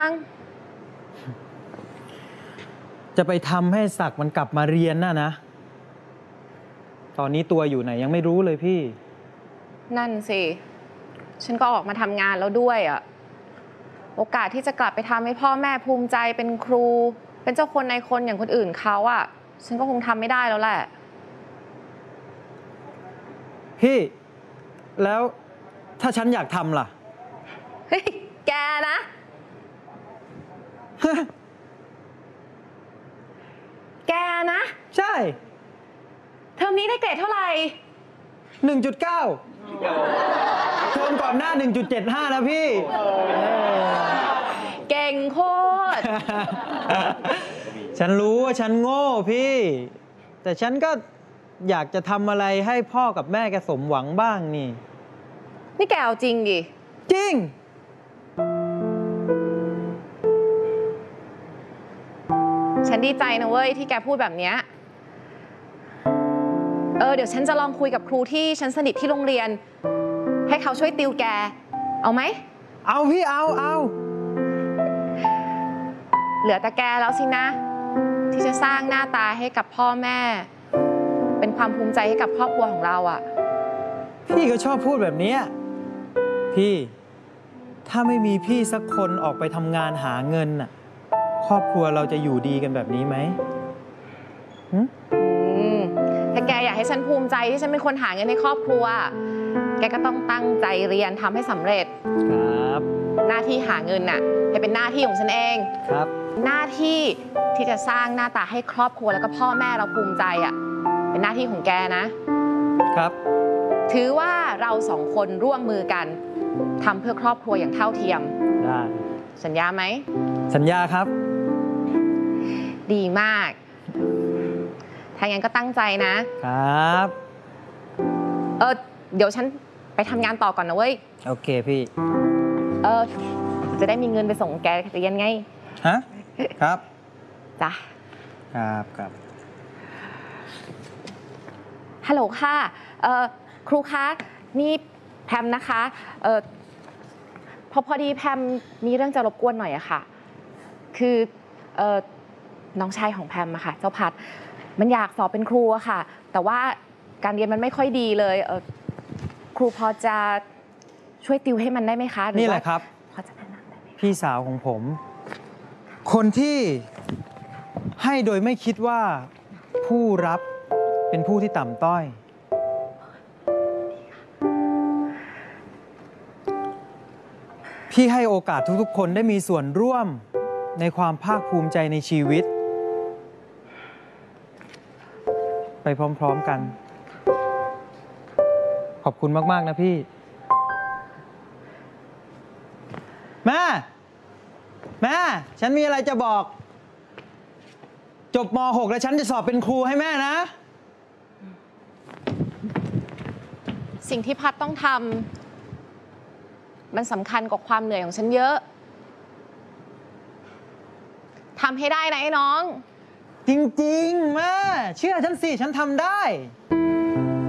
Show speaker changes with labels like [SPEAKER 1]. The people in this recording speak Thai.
[SPEAKER 1] จะไปทำให้ศักดิ์มันกลับมาเรียนนะ ตอนนี้ตัวอยู่ไหนยังไม่รู้เลยพี่
[SPEAKER 2] นั่นสิฉันก็ออกมาทำงานแล้วด้วยโอกาสที่จะกลับไปทำให้พ่อแม่ภูมิใจเป็นครูเป็นเจ้าคนนายคนอย่างคนอื่นเขาฉันก็คงทำไม่ได้แล้วแหละ
[SPEAKER 1] พี่แล้วถ้าฉันอยากทำล่ะ
[SPEAKER 2] เฮ้ยแกนะ แกนะ
[SPEAKER 1] ใช่
[SPEAKER 2] เทอมนี้ได้เกรดเท่าไหร่
[SPEAKER 1] 1.9 เทอมก่อนหน้า 1.75 นะพี่
[SPEAKER 2] เก่งโคตร
[SPEAKER 1] ฉันรู้ว่าฉันโง่พี่แต่ฉันก็อยากจะทำอะไรให้พ่อกับแม่แกสมหวังบ้าง
[SPEAKER 2] นี่แกเอาจริงดิ
[SPEAKER 1] จริง
[SPEAKER 2] ฉันดีใจนะเว้ยที่แกพูดแบบนี้เดี๋ยวฉันจะลองคุยกับครูที่ฉันสนิทที่โรงเรียนให้เขาช่วยติวแกเอาไหม
[SPEAKER 1] เอาพี่เอา
[SPEAKER 2] เหลือแต่แกแล้วสินะที่จะสร้างหน้าตาให้กับพ่อแม่เป็นความภูมิใจให้กับครอบครัวของเรา
[SPEAKER 1] พี่ก็ชอบพูดแบบนี้พี่ถ้าไม่มีพี่สักคนออกไปทำงานหาเงินครอบครัวเราจะอยู่ดีกันแบบนี้ไหม
[SPEAKER 2] ถ้าแกอยากให้ฉันภูมิใจที่ฉันเป็นคนหาเงินให้ครอบครัวแกก็ต้องตั้งใจเรียนทำให้สำเร็จ
[SPEAKER 1] ครับ
[SPEAKER 2] หน้าที่หาเงินให้เป็นหน้าที่ของฉันเอง
[SPEAKER 1] ครับ
[SPEAKER 2] หน้าที่ที่จะสร้างหน้าตาให้ครอบครัวแล้วก็พ่อแม่เราภูมิใจเป็นหน้าที่ของแก
[SPEAKER 1] นะครับ
[SPEAKER 2] ถือว่าเราสองคนร่วมมือกันทำเพื่อครอบครัวอย่างเท่าเทียม
[SPEAKER 1] ได้
[SPEAKER 2] สัญญาไหม
[SPEAKER 1] สัญญาครับ
[SPEAKER 2] ดีมากถ้างั้นก็ตั้งใจ
[SPEAKER 1] นะครับ
[SPEAKER 2] เดี๋ยวฉันไปทำงานต่อก่อนนะเว้ย
[SPEAKER 1] โอเคพี่
[SPEAKER 2] จะได้มีเงินไปส่งแกเรียนไง
[SPEAKER 1] ฮะครับ
[SPEAKER 2] จ้ะ
[SPEAKER 1] ครับ
[SPEAKER 2] ฮัลโหลค่ะครูคะนี่แพมนะคะพอดีแพมมีเรื่องจะรบกวนหน่อยค่ะคือน้องชายของแพมค่ะเจ้าพัดมันอยากสอบเป็นครูค่ะแต่ว่าการเรียนมันไม่ค่อยดีเลยครูพอจะช่วยติวให้มันได้ไหมคะ
[SPEAKER 1] นี่แหละครับ
[SPEAKER 2] พอจะแนะนำได้ไหม
[SPEAKER 1] พี่สาวของผมคนที่ให้โดยไม่คิดว่าผู้รับเป็นผู้ที่ต่ำต้อยพี่ให้โอกาสทุกๆคนได้มีส่วนร่วมในความภาคภูมิใจในชีวิตไปพร้อมๆกันขอบคุณมากๆนะพี่แม่ฉันมีอะไรจะบอกจบม.6 แล้วฉันจะสอบเป็นครูให้แม่นะ
[SPEAKER 2] สิ่งที่พัดต้องทำมันสำคัญกว่าความเหนื่อยของฉันเยอะทำให้ได้นะไอ้น้อง
[SPEAKER 1] จริงๆแม่เชื่อฉันสิฉันทำได้